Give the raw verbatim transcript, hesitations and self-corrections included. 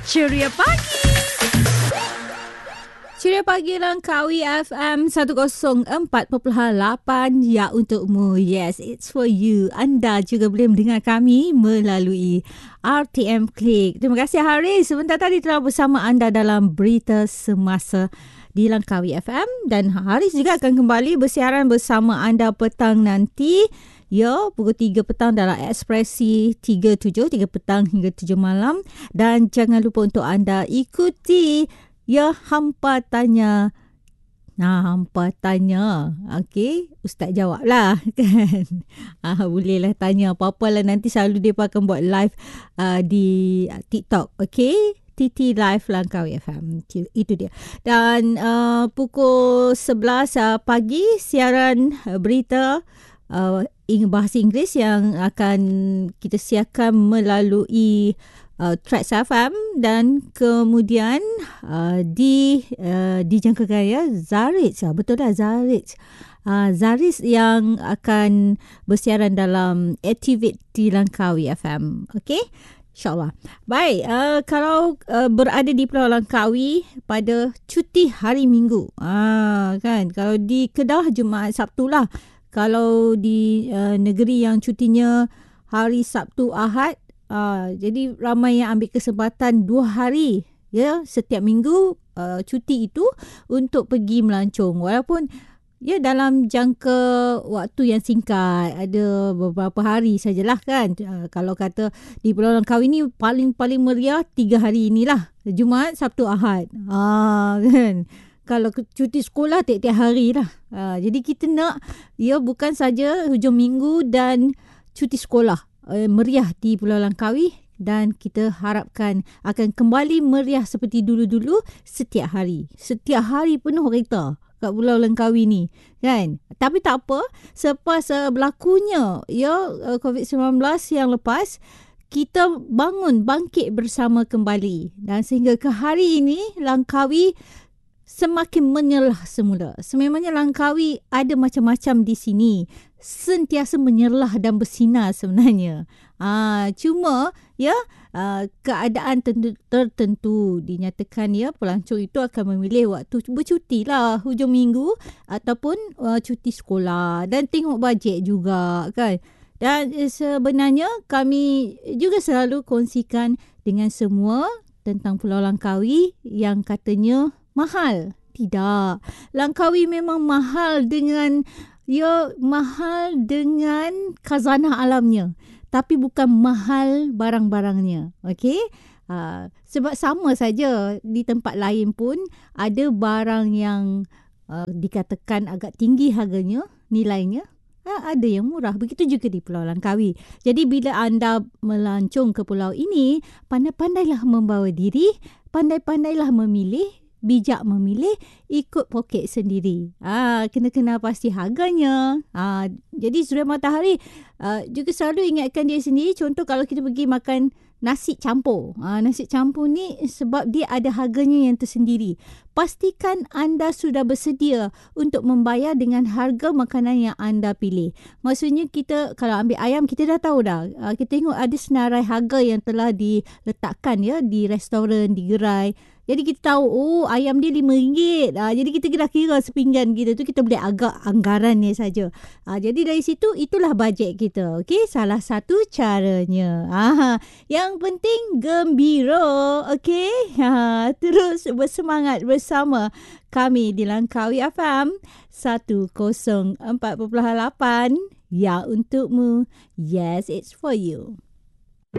Ceria Pagi. Ceria Pagi Langkawi F M seratus empat perpuluhan lapan ya untukmu. Yes, it's for you. Anda juga boleh mendengar kami melalui R T M Click. Terima kasih Haris. Sebentar tadi telah bersama anda dalam Berita Semasa di Langkawi F M. Dan Haris juga akan kembali bersiaran bersama anda petang nanti. Ya, pukul tiga petang dalam Ekspresi tiga tujuh, tiga petang hingga tujuh malam. Dan jangan lupa untuk anda ikuti ya hampa tanya. Nah, hampa tanya. Okey, Ustaz jawab lah kan. Ah, bolehlah tanya apa-apa lah. Nanti selalu dia akan buat live uh, di TikTok. Okey, T T Live Langkawi F M. Itu dia. Dan uh, pukul sebelas uh, pagi siaran uh, berita uh, bahasa Inggeris yang akan kita siarkan melalui uh, Tracks F M. Dan kemudian uh, di uh, dijangkakan ya Zariz, betul dah Zariz. Uh, Zariz yang akan bersiaran dalam Activate di Langkawi F M. Okey, InsyaAllah. Baik, uh, kalau uh, berada di Pulau Langkawi pada cuti hari Minggu, uh, kan, kalau di Kedah Jumaat Sabtu lah. Kalau di uh, negeri yang cutinya hari Sabtu Ahad, uh, jadi ramai yang ambil kesempatan dua hari ya setiap minggu uh, cuti itu untuk pergi melancong. Walaupun ya dalam jangka waktu yang singkat, ada beberapa hari sajalah kan. Uh, kalau kata di Pulau Langkawi ni paling-paling meriah tiga hari inilah. Jumaat, Sabtu, Ahad. Ah, kan. Kalau cuti sekolah tiap-tiap hari lah. Uh, jadi kita nak ya bukan saja hujung minggu dan cuti sekolah uh, meriah di Pulau Langkawi, dan kita harapkan akan kembali meriah seperti dulu-dulu setiap hari. Setiap hari penuh kereta kat Pulau Langkawi ni kan. Tapi tak apa, selepas uh, berlakunya ya uh, covid sembilan belas yang lepas, kita bangun bangkit bersama kembali, dan sehingga ke hari ini Langkawi semakin menyerlah semula. Sememangnya Langkawi ada macam-macam di sini. Sentiasa menyerlah dan bersinar sebenarnya. Ah, cuma ya uh, keadaan tertentu, tertentu dinyatakan ya pelancong itu akan memilih waktu bercuti lah hujung minggu ataupun uh, cuti sekolah, dan tengok bajet juga kan. Dan eh, sebenarnya kami juga selalu kongsikan dengan semua tentang Pulau Langkawi yang katanya mahal. Tidak. Langkawi memang mahal dengan ya mahal dengan khazanah alamnya, tapi bukan mahal barang-barangnya. Okey? Uh, sebab sama saja di tempat lain pun ada barang yang uh, dikatakan agak tinggi harganya, nilainya. Ha, ada yang murah. Begitu juga di Pulau Langkawi. Jadi bila anda melancong ke pulau ini, pandai-pandailah membawa diri, pandai-pandailah memilih, bijak memilih, ikut poket sendiri. Ah, kena-kena pasti harganya. Ah, jadi Suria Matahari uh, juga selalu ingatkan dia sendiri. Contoh kalau kita pergi makan nasi campur. Ah, nasi campur ni sebab dia ada harganya yang tersendiri. Pastikan anda sudah bersedia untuk membayar dengan harga makanan yang anda pilih. Maksudnya kita kalau ambil ayam, kita dah tahu dah. Ah, kita tengok ada senarai harga yang telah diletakkan ya di restoran, di gerai. Jadi kita tahu, oh ayam dia lima ringgit. Ha, jadi kita kira kira sepinggan kita tu, kita boleh agak anggarannya saja. Ha, jadi dari situ, itulah bajet kita. Okey, salah satu caranya. Ha, yang penting gembira. Okey, ha, terus bersemangat bersama kami di Langkawi F M seratus empat perpuluhan lapan. Ya untukmu. Yes, it's for you.